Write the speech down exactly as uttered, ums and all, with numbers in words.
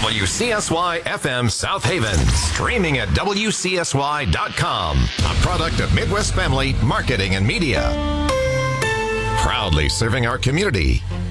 W C S Y F M South Haven. Streaming at W C S Y dot com. A product of Midwest Family Marketing and Media. Proudly serving our community